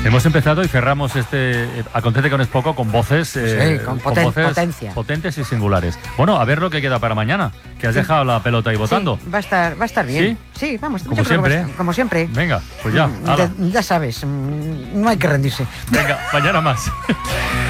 Hemos empezado y cerramos Acontece que no es poco con voces, con voces potencia. potentes y singulares. Bueno, a ver lo que queda para mañana, que has dejado la pelota ahí votando. Sí, va a estar bien. Sí, vamos. Como siempre. Como siempre. Venga, pues ya. Ya sabes, no hay que rendirse. Venga, mañana más.